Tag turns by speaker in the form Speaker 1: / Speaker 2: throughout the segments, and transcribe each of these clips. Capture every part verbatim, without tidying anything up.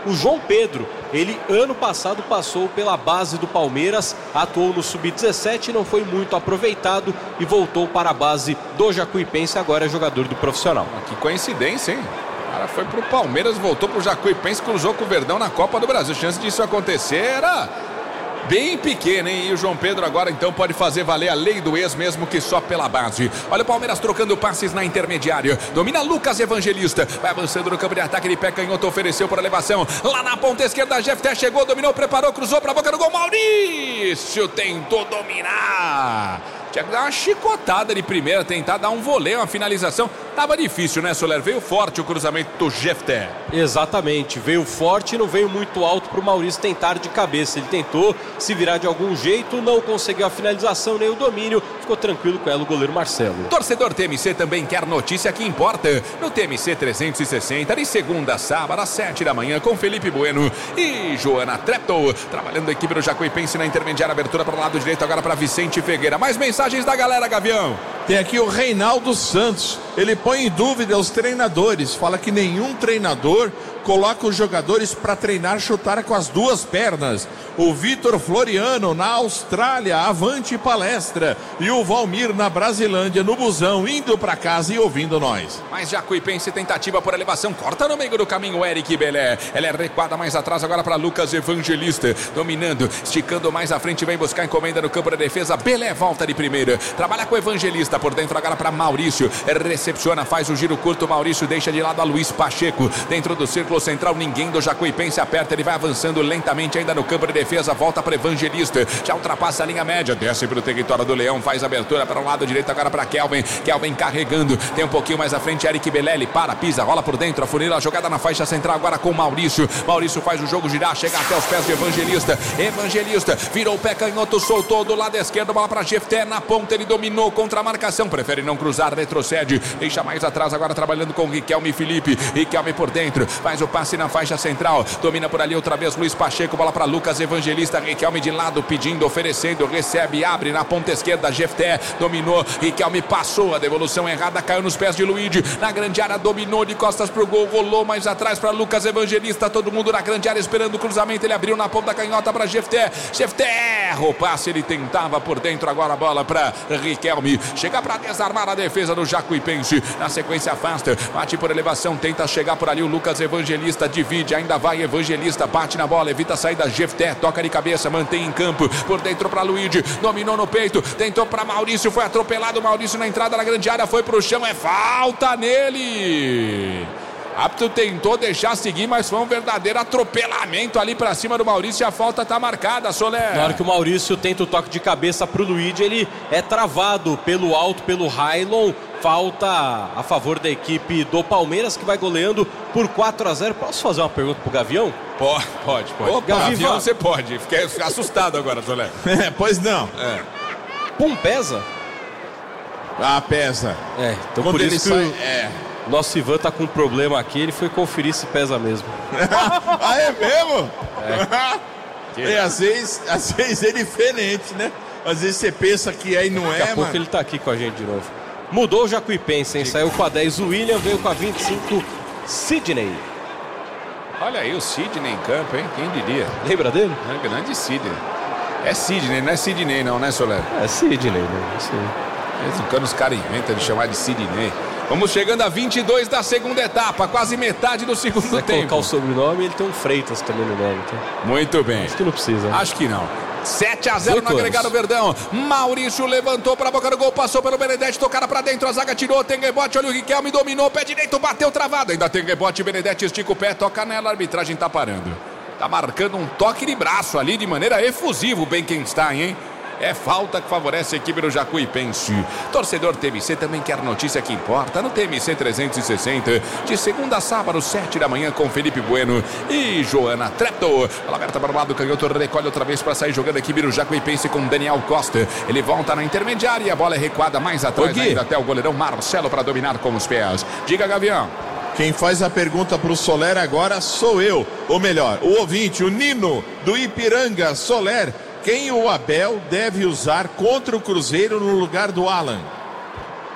Speaker 1: o João Pedro. Ele, ano passado, passou pela base do Palmeiras, atuou no sub dezessete, não foi muito aproveitado e voltou para a base do Jacuipense, agora é jogador do profissional.
Speaker 2: Que coincidência, hein? O cara foi pro Palmeiras, voltou pro Jacuipense, cruzou com o Verdão na Copa do Brasil. A chance disso acontecer era bem pequena, hein? E o João Pedro agora então pode fazer valer a lei do ex, mesmo que só pela base. Olha o Palmeiras trocando passes na intermediária. Domina Lucas Evangelista. Vai avançando no campo de ataque. Ele pé canhoto, ofereceu por elevação. Lá na ponta esquerda, Jefté chegou, dominou, preparou, cruzou pra boca do gol. Maurício tentou dominar. Tinha que dar uma chicotada de primeira, tentar dar um voleio, uma finalização. Tava difícil, né, Soler? Veio forte o cruzamento do Jefté.
Speaker 1: Exatamente, veio forte e não veio muito alto para o Maurício tentar de cabeça. Ele tentou se virar de algum jeito, não conseguiu a finalização nem o domínio. Ficou tranquilo com ela o goleiro Marcelo.
Speaker 2: Torcedor T M C também quer notícia que importa. No T M C trezentos e sessenta, de segunda a sábado, às sete da manhã, com Felipe Bueno e Joana Treptow. Trabalhando a equipe do Jacuipense na intermediária, abertura para o lado direito, agora para Vicente Figueira. Mais mensagens da galera, Gavião.
Speaker 3: Tem aqui o Reinaldo Santos. Ele põe em dúvida os treinadores. Fala que nenhum treinador coloca os jogadores para treinar chutar com as duas pernas. O Vitor Floriano na Austrália, avante palestra. E o Valmir na Brasilândia, no busão, indo para casa e ouvindo nós.
Speaker 2: Mas Jacuipense, tentativa por elevação, corta no meio do caminho o Eric Belé. Ela é recuada mais atrás agora para Lucas Evangelista, dominando, esticando mais à frente, vem buscar encomenda no campo da defesa. Belé volta de primeira, trabalha com o Evangelista por dentro agora para Maurício, recepciona, faz o giro curto. Maurício deixa de lado a Luiz Pacheco, dentro do círculo central, ninguém do Jacuipense aperta, ele vai avançando lentamente ainda no campo de defesa, volta para Evangelista, já ultrapassa a linha média, desce para o território do Leão, faz abertura para o lado direito agora para Kelvin, Kelvin carregando, tem um pouquinho mais à frente Eric Belé, ele para, pisa, rola por dentro, afunila a jogada na faixa central agora com Maurício. Maurício faz o jogo girar, chega até os pés de Evangelista. Evangelista virou o pé canhoto, soltou do lado esquerdo, bola para Jefté na ponta, ele dominou contra a marcação, prefere não cruzar, retrocede, deixa mais atrás agora trabalhando com Riquelme e Felipe. Riquelme por dentro, faz o passe na faixa central, domina por ali outra vez Luiz Pacheco, bola para Lucas Evangelista. Riquelme de lado pedindo, oferecendo, recebe, abre na ponta esquerda. Jefté dominou, Riquelme passou, a devolução errada caiu nos pés de Luigi, na grande área dominou de costas pro gol, rolou mais atrás para Lucas Evangelista, todo mundo na grande área esperando o cruzamento, ele abriu na ponta canhota para Jefté. Jefté erra o passe, ele tentava por dentro, agora a bola para Riquelme, chega para desarmar a defesa do Jacuipense, na sequência afasta, bate por elevação, tenta chegar por ali o Lucas Evangelista, divide, ainda vai Evangelista, bate na bola, evita a saída, Jefté toca de cabeça, mantém em campo, por dentro para Luigi, dominou no peito, tentou para Maurício, foi atropelado, Maurício na entrada da grande área, foi pro chão, é falta nele. Apto tentou deixar seguir, mas foi um verdadeiro atropelamento ali pra cima do Maurício e a falta tá marcada, Soler.
Speaker 1: Na hora que o Maurício tenta o toque de cabeça pro Luigi, ele é travado pelo alto, pelo Railon. Falta a favor da equipe do Palmeiras, que vai goleando por quatro a zero. Posso fazer uma pergunta pro Gavião?
Speaker 2: Pode, pode, pode.
Speaker 1: Ô,
Speaker 2: Gavião, você pode. Fiquei assustado agora, Soler.
Speaker 3: É, pois não.
Speaker 2: É.
Speaker 1: Pum, pesa?
Speaker 3: Ah, pesa.
Speaker 1: É, então
Speaker 3: Quando
Speaker 1: por
Speaker 3: ele
Speaker 1: isso
Speaker 3: sai,
Speaker 1: que
Speaker 3: é.
Speaker 1: nosso Ivan tá com um problema aqui, ele foi conferir se pesa mesmo.
Speaker 3: Ah, é mesmo?
Speaker 1: É.
Speaker 3: E às vezes, às vezes é diferente, né? Às vezes você pensa que aí não
Speaker 1: Daqui
Speaker 3: é,
Speaker 1: a pouco
Speaker 3: mano.
Speaker 1: ele tá aqui com a gente de novo. Mudou o Jacuipense, hein? Saiu com a dez o William, veio com a vinte e cinco Sidney.
Speaker 2: Olha aí o Sidney em campo, hein? Quem diria?
Speaker 1: Lembra dele?
Speaker 2: É grande Sidney. É Sidney, não é Sidney não, né, Soler?
Speaker 1: É Sidney, né? Sim.
Speaker 2: Quando os caras inventam de chamar de Sidney. Vamos chegando a vinte e dois da segunda etapa, quase metade do segundo
Speaker 1: Se
Speaker 2: tempo.
Speaker 1: colocar o sobrenome, ele tem um Freitas também no nome. Então.
Speaker 2: Muito bem.
Speaker 1: Acho que não precisa. Né?
Speaker 2: Acho que não. sete a zero no agregado Verdão. Maurício levantou para a boca do gol, passou pelo Benedetti, tocaram para dentro, a zaga tirou, tem rebote, olha o Riquelme, dominou, pé direito, bateu travado, ainda tem rebote, Benedetti estica o pé, toca nela, a arbitragem tá parando. Tá marcando um toque de braço ali de maneira efusiva o Benkenstein, hein? É falta que favorece a equipe do Jacuipense. Torcedor T M C também quer notícia que importa no T M C trezentos e sessenta, de segunda a sábado, sete da manhã, com Felipe Bueno e Joana Treptow. Ela aberta para o lado, canhoto recolhe outra vez para sair jogando a equipe do Jacuipense com Daniel Costa. Ele volta na intermediária e a bola é recuada mais atrás, ainda até o goleirão Marcelo para dominar com os pés. Diga, Gavião.
Speaker 3: Quem faz a pergunta pro Soler agora sou eu. Ou melhor, o ouvinte, o Nino do Ipiranga. Soler, quem o Abel deve usar contra o Cruzeiro no lugar do Alan?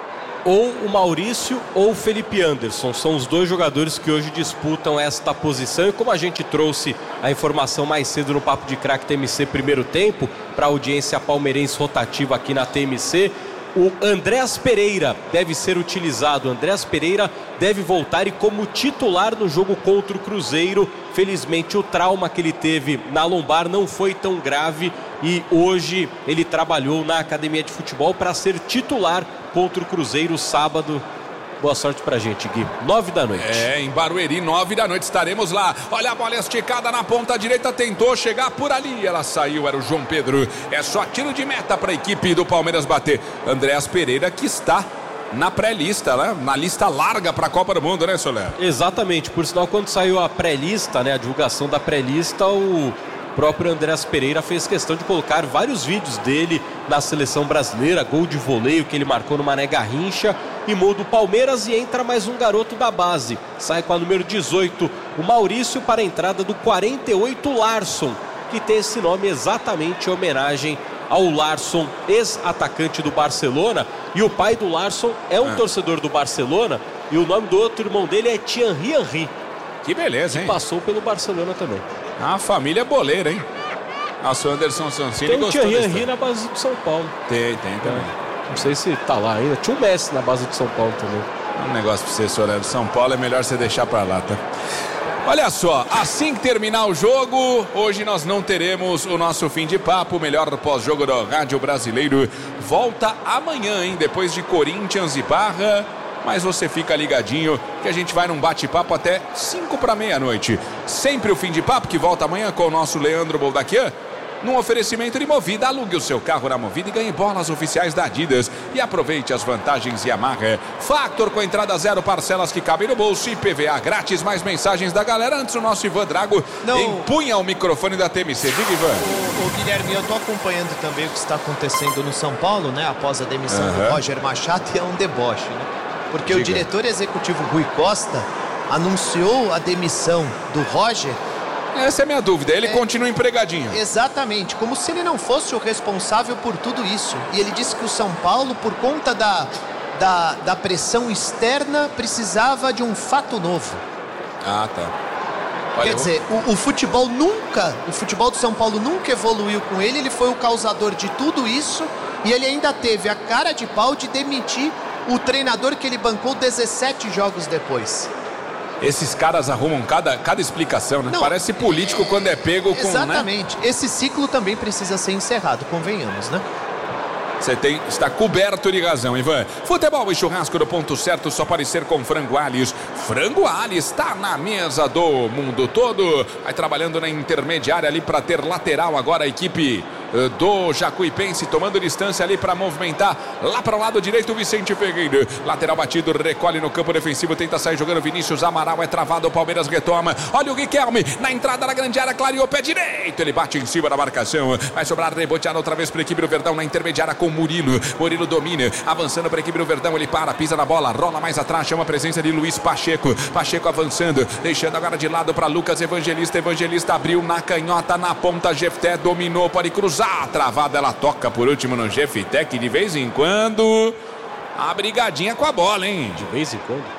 Speaker 1: ou o Maurício ou o Felipe Anderson. São os dois jogadores que hoje disputam esta posição. E como a gente trouxe a informação mais cedo no Papo de Craque T M C primeiro tempo, para a audiência palmeirense rotativa aqui na T M C, o Andréas Pereira deve ser utilizado. O Andréas Pereira deve voltar e como titular no jogo contra o Cruzeiro. Felizmente o trauma que ele teve na lombar não foi tão grave e hoje ele trabalhou na academia de futebol para ser titular contra o Cruzeiro sábado. Boa sorte pra gente, Gui. Nove da noite.
Speaker 2: É, em Barueri, nove da noite, estaremos lá. Olha a bola esticada na ponta direita, tentou chegar por ali. Ela saiu, era o João Pedro. É só tiro de meta pra equipe do Palmeiras bater. Andréas Pereira que está na pré-lista, né? Na lista larga pra Copa do Mundo, né, Soler?
Speaker 1: Exatamente. Por sinal, quando saiu a pré-lista, né? A divulgação da pré-lista, o próprio Andréas Pereira fez questão de colocar vários vídeos dele na seleção brasileira, gol de voleio que ele marcou no Mané Garrincha, e muda o Palmeiras e entra mais um garoto da base. Sai com a número dezoito, o Maurício, para a entrada do quarenta e oito, Larson, que tem esse nome exatamente em homenagem ao Larson, ex-atacante do Barcelona, e o pai do Larson é um é. torcedor do Barcelona, e o nome do outro irmão dele é Thierry Henry.
Speaker 2: Que beleza, hein?
Speaker 1: Que passou pelo Barcelona também.
Speaker 2: A família boleira, hein? Nossa, o Anderson Sancini
Speaker 1: tem
Speaker 2: gostou
Speaker 1: Tem o Thierry Henry na base do São Paulo.
Speaker 2: Tem, tem também.
Speaker 1: Não sei se tá lá ainda. Tinha o Messi na base do São Paulo também.
Speaker 2: Um negócio pra você, Soler. São Paulo é melhor você deixar pra lá, tá? Olha só, assim que terminar o jogo, hoje nós não teremos o nosso fim de papo. O melhor pós-jogo do Rádio Brasileiro volta amanhã, hein? Depois de Corinthians e Barra. Mas você fica ligadinho que a gente vai num bate-papo até cinco para meia-noite. Sempre o fim de papo que volta amanhã com o nosso Leandro Boldaquian. Num oferecimento de Movida, alugue o seu carro na Movida e ganhe bolas oficiais da Adidas. E aproveite as vantagens Yamaha. Factor com entrada zero, parcelas que cabem no bolso. I P V A grátis, mais mensagens da galera. Antes o nosso Ivan Drago Não. empunha o microfone da T M C. Diga, Ivan.
Speaker 4: O, o Guilherme, eu tô acompanhando também o que está acontecendo no São Paulo, né? Após a demissão uhum. do Roger Machado, e é um deboche, né? Porque Diga. o diretor executivo Rui Costa anunciou a demissão do Roger.
Speaker 2: Essa é a minha dúvida, ele é, continua empregadinho.
Speaker 4: Exatamente, como se ele não fosse o responsável por tudo isso. E ele disse que o São Paulo, por conta da, da, da pressão externa, precisava de um fato novo.
Speaker 2: Ah, tá.
Speaker 4: Olha, Quer eu... dizer, o, o futebol nunca, o futebol do São Paulo nunca evoluiu com ele, ele foi o causador de tudo isso e ele ainda teve a cara de pau de demitir o treinador que ele bancou dezessete jogos depois.
Speaker 2: Esses caras arrumam cada, cada explicação, né? Não, Parece político é... quando é pego com...
Speaker 4: Exatamente.
Speaker 2: Né?
Speaker 4: Esse ciclo também precisa ser encerrado, convenhamos, né?
Speaker 2: Você tem, está coberto de razão, Ivan. Futebol e churrasco do ponto certo, só parecer com Frango Alhes. Frango Alhes está na mesa do mundo todo. Vai trabalhando na intermediária ali para ter lateral agora a equipe do Jacuipense, tomando distância ali para movimentar lá para o lado direito o Vicente Ferreira. Lateral batido, recolhe no campo defensivo, tenta sair jogando Vinícius Amaral, é travado, o Palmeiras retoma. Olha o Riquelme na entrada da grande área, clareou pé direito, ele bate em cima da marcação. Vai sobrar reboteado outra vez para a equipe do Verdão na intermediária com Murilo. Murilo domina, avançando para a equipe do Verdão, ele para, pisa na bola, rola mais atrás, chama a presença de Luiz Pacheco. Pacheco avançando, deixando agora de lado para Lucas Evangelista. Evangelista abriu na canhota, na ponta, Jefté dominou, pode cruzar. Travada, ela toca por último no Jefté, que de vez em quando a brigadinha com a bola, hein?
Speaker 1: De vez em quando?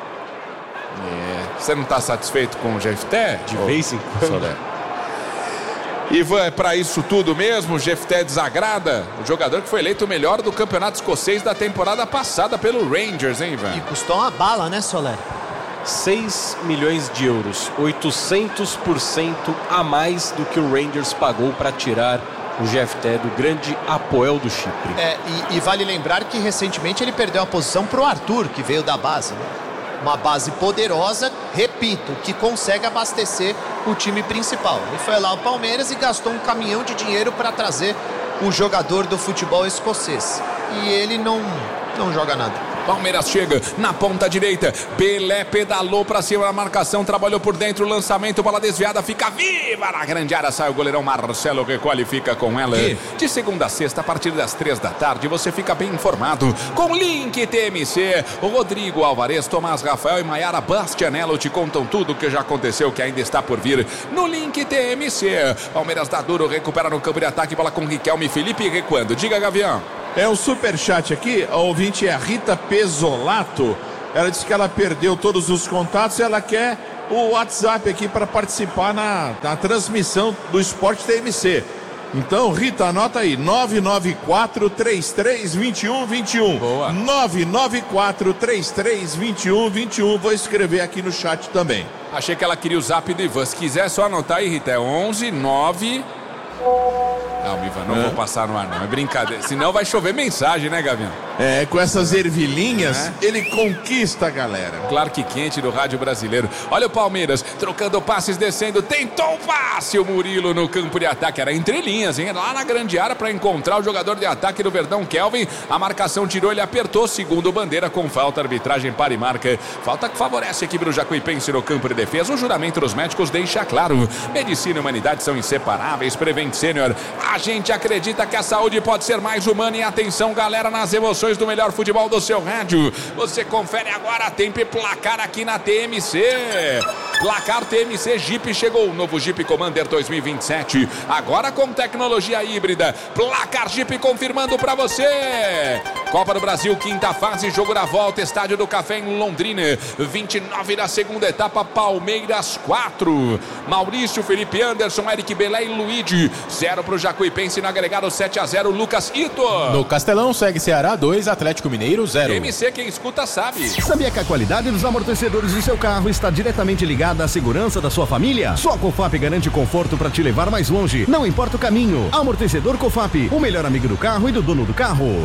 Speaker 2: É. Você não está satisfeito com o Jefté?
Speaker 1: De oh, vez em quando.
Speaker 2: Ivan, é pra isso tudo mesmo? O Jefté desagrada? O jogador que foi eleito o melhor do campeonato escocês da temporada passada pelo Rangers, hein, Ivan?
Speaker 4: E custou uma bala, né, Soler?
Speaker 1: seis milhões de euros, oitocentos por cento a mais do que o Rangers pagou para tirar o Jefté do grande Apoel do Chipre.
Speaker 4: É, e, e vale lembrar que recentemente ele perdeu a posição pro Arthur, que veio da base, né? Uma base poderosa, repito, que consegue abastecer o time principal. Ele foi lá ao Palmeiras e gastou um caminhão de dinheiro para trazer o jogador do futebol escocês. E ele não, não joga nada.
Speaker 2: Palmeiras chega na ponta direita, Pelé pedalou pra cima da marcação, trabalhou por dentro, lançamento, bola desviada, fica viva na grande área, sai o goleirão Marcelo, recolhe e fica com ela. Que? De segunda a sexta, a partir das três da tarde, você fica bem informado com Link T M C. O Rodrigo Alvarez, Tomás Rafael e Maiara Bastianello te contam tudo o que já aconteceu, que ainda está por vir no Link T M C. Palmeiras dá duro, recupera no campo de ataque, bola com Riquelme, Felipe recuando. Diga, Gavião.
Speaker 3: É um superchat aqui, a ouvinte é a Rita Pesolato. Ela disse que ela perdeu todos os contatos e ela quer o WhatsApp aqui para participar na, na transmissão do Esporte T M C. Então, Rita, anota aí, nove nove quatro, três três dois um dois um.
Speaker 2: Boa.
Speaker 3: nove nove quatro, três três dois um dois um. Vou escrever aqui no chat também.
Speaker 2: Achei que ela queria o zap do Ivan. Se quiser, só anotar aí, Rita. É onze nove... Não, Ivan, não é. vou passar no ar, não. É brincadeira. Senão vai chover mensagem, né, Gavião?
Speaker 3: É, com essas ervilhinhas, é. ele conquista a galera.
Speaker 2: Clark Quente do rádio brasileiro. Olha o Palmeiras, trocando passes, descendo. Tentou o passe, o Murilo no campo de ataque. Era entre linhas, hein? Lá na grande área para encontrar o jogador de ataque do Verdão, Kelvin. A marcação tirou, ele apertou. Segundo bandeira com falta, arbitragem para e marca. Falta que favorece a equipe do Jacuipense no campo de defesa. O juramento dos médicos deixa claro. Medicina e humanidade são inseparáveis. Prevent Sênior. A gente acredita que a saúde pode ser mais humana. E atenção, galera, nas emoções do melhor futebol do seu rádio. Você confere agora tempo e placar aqui na T M C. Placar T M C Jeep chegou. O novo Jeep Commander dois mil e vinte e sete. Agora com tecnologia híbrida. Placar Jeep confirmando pra você. Copa do Brasil, quinta fase, jogo da volta. Estádio do Café em Londrina. vinte e nove da segunda etapa, Palmeiras quatro. Maurício, Felipe Anderson, Eric Belé e Luigi. zero pro Jacuipense no agregado sete a zero. Lucas Ito.
Speaker 5: No Castelão segue Ceará dois, Atlético Mineiro zero.
Speaker 2: M C, quem escuta sabe.
Speaker 6: Sabia que a qualidade dos amortecedores do seu carro está diretamente ligada à segurança da sua família? Só a Cofap garante conforto para te levar mais longe. Não importa o caminho. Amortecedor Cofap, o melhor amigo do carro e do dono do carro.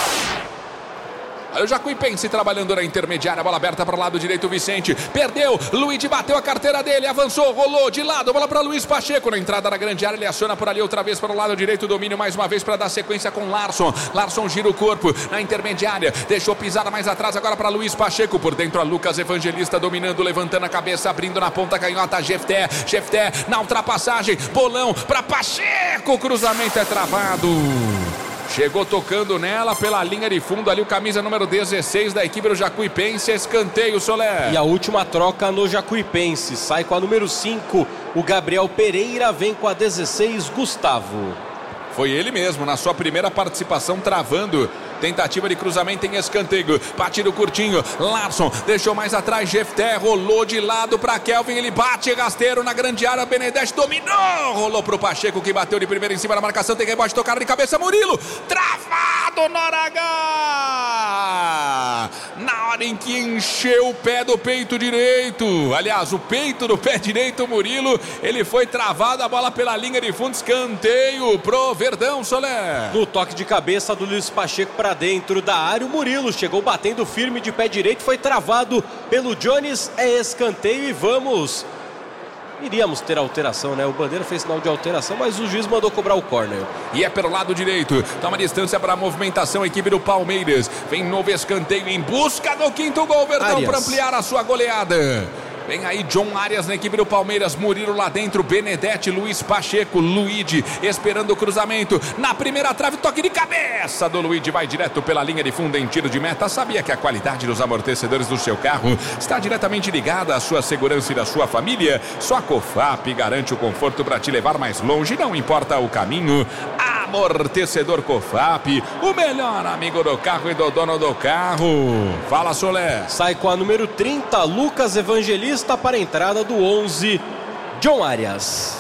Speaker 2: Olha o Jacuipense trabalhando na intermediária, bola aberta para o lado direito, Vicente, perdeu, Luigi bateu a carteira dele, avançou, rolou de lado, bola para Luiz Pacheco, na entrada da grande área, ele aciona por ali outra vez para o lado direito, domínio mais uma vez para dar sequência com Larson, Larson gira o corpo na intermediária, deixou pisada mais atrás agora para Luiz Pacheco, por dentro a Lucas Evangelista dominando, levantando a cabeça, abrindo na ponta canhota, Jefté, Jefté na ultrapassagem, bolão para Pacheco, cruzamento é travado. Chegou tocando nela pela linha de fundo ali o camisa número dezesseis da equipe do Jacuipense, escanteio, Soler.
Speaker 1: E a última troca no Jacuipense, sai com a número cinco, o Gabriel Pereira, vem com a dezesseis, Gustavo.
Speaker 2: Foi ele mesmo, na sua primeira participação, travando. Tentativa de cruzamento em escanteio. Batido curtinho. Larson deixou mais atrás. Jefté rolou de lado para Kelvin. Ele bate rasteiro na grande área. Benedetti dominou. Rolou pro Pacheco que bateu de primeira em cima da marcação. Tem rebote tocado de cabeça. Murilo. Travado no H. Na hora em que encheu o pé do peito direito. Aliás, o peito do pé direito, Murilo. Ele foi travado. A bola pela linha de fundo. Escanteio pro Verdão, Soler.
Speaker 1: No toque de cabeça do Luiz Pacheco para dentro da área, o Murilo chegou batendo firme de pé direito, foi travado pelo Jones, é escanteio e vamos... Iríamos ter alteração, né? O Bandeira fez sinal de alteração, mas o juiz mandou cobrar o córner.
Speaker 2: E é pelo lado direito. Dá uma distância para a movimentação, a equipe do Palmeiras. Vem novo escanteio em busca do quinto gol, Verdão, para ampliar a sua goleada. Vem aí John Arias na equipe do Palmeiras, Murilo lá dentro, Benedetti, Luiz Pacheco, Luigi esperando o cruzamento, na primeira trave, toque de cabeça do Luigi, vai direto pela linha de fundo em tiro de meta. Sabia que a qualidade dos amortecedores do seu carro está diretamente ligada à sua segurança e da sua família? Só a Cofap garante o conforto para te levar mais longe, não importa o caminho. Amortecedor Cofap, o melhor amigo do carro e do dono do carro. Fala, Solé.
Speaker 1: Sai com a número trinta, Lucas Evangelista, para a entrada do onze, John Arias.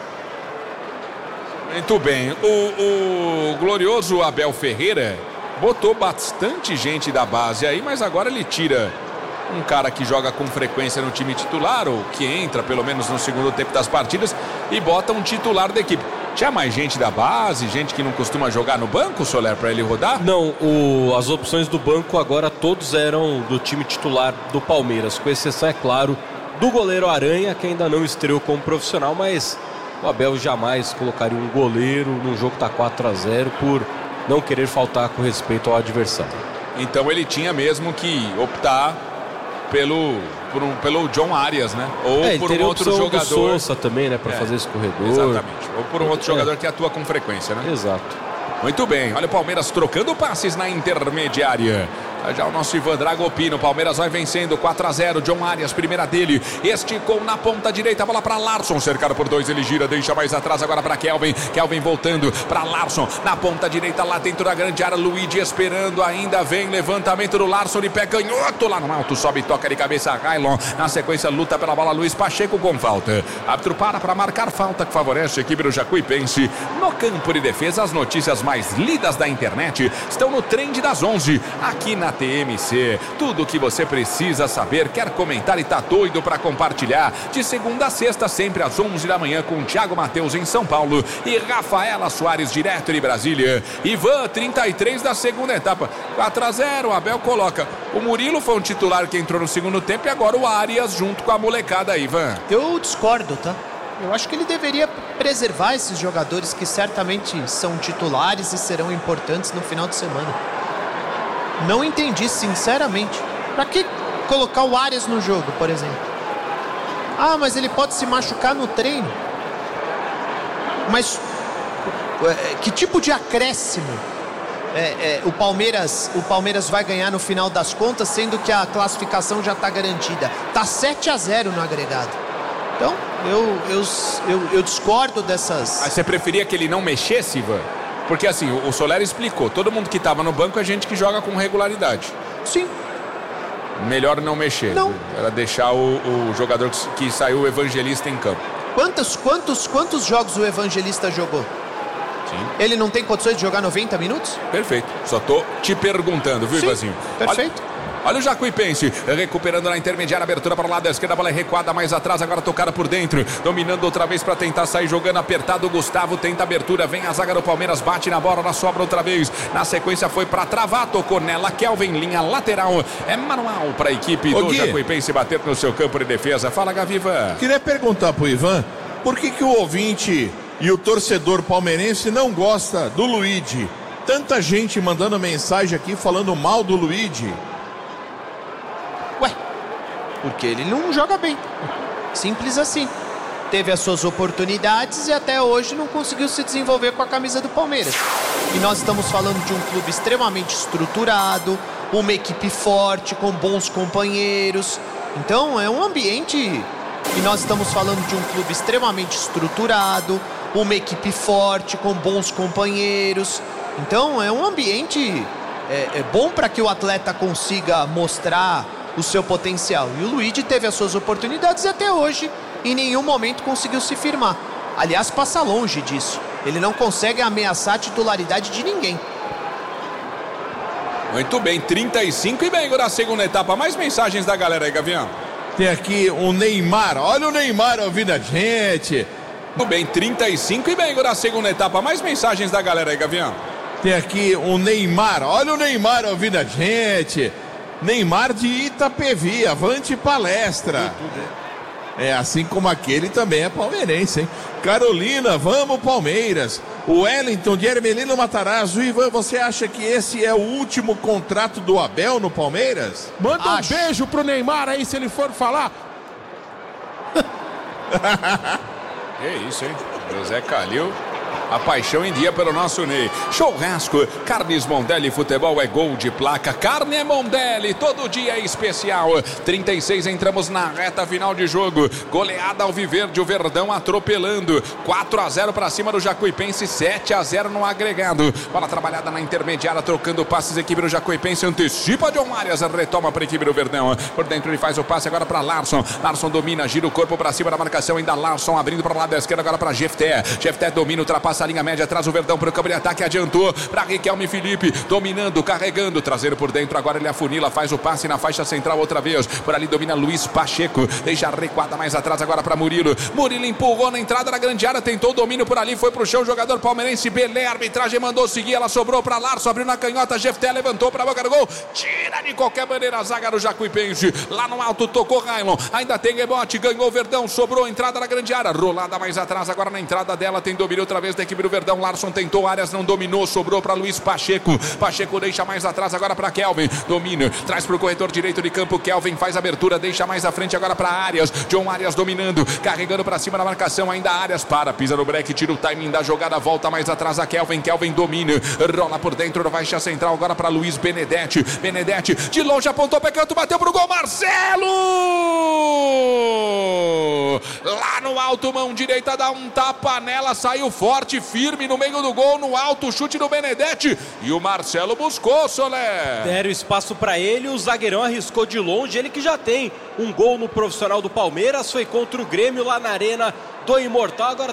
Speaker 2: Muito bem, o, o glorioso Abel Ferreira botou bastante gente da base aí, mas agora ele tira um cara que joga com frequência no time titular, ou que entra pelo menos no segundo tempo das partidas, e bota um titular da equipe. Tinha mais gente da base, gente que não costuma jogar no banco, Soler, para ele rodar?
Speaker 1: Não, o, as opções do banco agora todos eram do time titular do Palmeiras, com exceção, é claro, do goleiro Aranha, que ainda não estreou como profissional, mas o Abel jamais colocaria um goleiro num jogo que está quatro a zero por não querer faltar com respeito ao adversário.
Speaker 2: Então ele tinha mesmo que optar pelo, por um, pelo John Arias, né? Ou
Speaker 1: é,
Speaker 2: por um outro jogador.
Speaker 1: Do Sousa também, né? Para é, fazer esse corredor.
Speaker 2: Exatamente. Ou por um outro
Speaker 1: é.
Speaker 2: jogador que atua com frequência, né?
Speaker 1: Exato.
Speaker 2: Muito bem, olha o Palmeiras trocando passes na intermediária. Já o nosso Ivan Dragopino, Palmeiras vai vencendo quatro a zero, John Arias, primeira dele, esticou na ponta direita, bola para Larsson, cercado por dois, ele gira, deixa mais atrás agora para Kelvin, Kelvin voltando para Larsson, na ponta direita lá dentro da grande área, Luigi esperando, ainda vem levantamento do Larsson de pé canhoto, lá no alto, sobe, toca de cabeça, Railon, na sequência luta pela bola, Luiz Pacheco com falta, árbitro para para marcar falta que favorece a equipe do Jacuipense. No campo de defesa, as notícias mais lidas da internet estão no Trend das onze, aqui na T M C. Tudo o que você precisa saber, quer comentar e tá doido para compartilhar. De segunda a sexta, sempre às onze da manhã, com Thiago Matheus em São Paulo e Rafaela Soares, direto de Brasília. Ivan, trinta e três da segunda etapa. quatro a zero, o Abel coloca. O Murilo foi um titular que entrou no segundo tempo e agora o Arias junto com a molecada, Ivan.
Speaker 4: Eu discordo, tá? Eu acho que ele deveria preservar esses jogadores que certamente são titulares e serão importantes no final de semana. Não entendi, sinceramente. Pra que colocar o Arias no jogo, por exemplo? Ah, mas ele pode se machucar no treino. Mas que tipo de acréscimo é, é, o Palmeiras, o Palmeiras vai ganhar no final das contas, sendo que a classificação já está garantida? Tá sete a zero no agregado. Então, eu, eu, eu, eu discordo dessas...
Speaker 2: Mas você preferia que ele não mexesse, Ivan? Porque assim, o Soler explicou, todo mundo que estava no banco é gente que joga com regularidade.
Speaker 4: Sim.
Speaker 2: Melhor não mexer.
Speaker 4: Não.
Speaker 2: Era deixar o, o jogador que, que saiu, o Evangelista, em campo.
Speaker 4: Quantos, quantos, quantos jogos o Evangelista jogou?
Speaker 2: Sim.
Speaker 4: Ele não tem condições de jogar noventa minutos?
Speaker 2: Perfeito. Só tô te perguntando, viu, Ivazinho?
Speaker 4: Perfeito.
Speaker 2: Olha... Olha o Jacuipense, recuperando na intermediária, abertura para o lado da esquerda, a bola é recuada mais atrás, agora tocada por dentro, dominando outra vez para tentar sair jogando apertado, o Gustavo tenta abertura, vem a zaga do Palmeiras, bate na bola, na sobra outra vez, na sequência foi para travar, tocou nela, Kelvin, linha lateral, é manual para a equipe
Speaker 3: Ô,
Speaker 2: do
Speaker 3: Gui,
Speaker 2: Jacuipense bater no seu campo de defesa. Fala, Gaviva.
Speaker 3: Queria perguntar pro Ivan, por que que o ouvinte e o torcedor palmeirense não gosta do Luigi? Tanta gente mandando mensagem aqui falando mal do Luigi.
Speaker 4: Ué, porque ele não joga bem. Simples assim. Teve as suas oportunidades e até hoje não conseguiu se desenvolver com a camisa do Palmeiras. E nós estamos falando de um clube extremamente estruturado, uma equipe forte, com bons companheiros. Então é um ambiente... E nós estamos falando de um clube extremamente estruturado, uma equipe forte, com bons companheiros. Então é um ambiente é, é bom para que o atleta consiga mostrar o seu potencial. E o Luigi teve as suas oportunidades e até hoje em nenhum momento conseguiu se firmar. Aliás, passa longe disso. Ele não consegue ameaçar a titularidade de ninguém.
Speaker 2: Muito bem, trinta e cinco e meio da segunda etapa. Mais mensagens da galera aí, Gavião.
Speaker 3: Tem aqui o Neymar. Olha o Neymar ouvindo a gente.
Speaker 2: Muito bem, trinta e cinco e meio da segunda etapa. Mais mensagens da galera aí, Gavião.
Speaker 3: Tem aqui o Neymar. Olha o Neymar ouvindo a gente. Neymar de Itapevi, avante palestra. É, assim como aquele também é palmeirense, hein? Carolina, vamos Palmeiras. O Wellington de Hermelino Matarazzo. Ivan, você acha que esse é o último contrato do Abel no Palmeiras?
Speaker 7: Manda um
Speaker 4: Acho.
Speaker 7: beijo pro Neymar aí se ele for falar.
Speaker 2: Que isso, hein? José Calil. A paixão em dia pelo nosso Ney. Churrasco, Carnes Mondelli, futebol é gol de placa. Carne é Mondelli, todo dia é especial. trinta e seis, entramos na reta final de jogo. Goleada Alviverde, o Verdão atropelando. quatro a zero para cima do Jacuipense, sete a zero no agregado. Bola trabalhada na intermediária, trocando passes, equipe do Jacuipense antecipa John Arias, retoma para a equipe do Verdão. Por dentro ele faz o passe agora para Larsson. Larsson domina, gira o corpo para cima da marcação, ainda Larsson abrindo para o lado da esquerda agora para Jefté. Jefté domina, ultrapassa a linha média, traz o Verdão para o campo de ataque, adiantou para Riquelme Felipe, dominando, carregando, traseiro por dentro, agora ele afunila, faz o passe na faixa central outra vez, por ali domina Luiz Pacheco, deixa recuada mais atrás agora para Murilo, Murilo empurrou na entrada da grande área, tentou o domínio por ali, foi pro chão, jogador palmeirense, Belé, a arbitragem mandou seguir, ela sobrou para Larson, abriu na canhota, Jefté levantou para a boca do gol, tira de qualquer maneira a zaga do Jacuipense, lá no alto tocou Railon, ainda tem rebote, ganhou o Verdão, sobrou entrada na grande área, rolada mais atrás, agora na entrada dela tem domínio outra vez da equipe equipe do Verdão. Larson tentou, Arias não dominou, sobrou para Luiz Pacheco. Pacheco deixa mais atrás agora para Kelvin. Domina, traz para o corretor direito de campo. Kelvin faz abertura, deixa mais à frente agora para Arias. John Arias dominando, carregando para cima na marcação. Ainda Arias para, pisa no break, tira o timing da jogada, volta mais atrás a Kelvin. Kelvin domina, rola por dentro da faixa central agora para Luiz Benedetti. Benedetti de longe apontou pé canto, bateu pro gol. Marcelo! Lá no alto, mão direita, dá um tapa nela, saiu forte, firme no meio do gol, no alto, chute do Benedetti. E o Marcelo buscou, Solé.
Speaker 1: Deram espaço para ele, o zagueirão arriscou de longe, ele que já tem um gol no profissional do Palmeiras, foi contra o Grêmio lá na Arena do Imortal, agora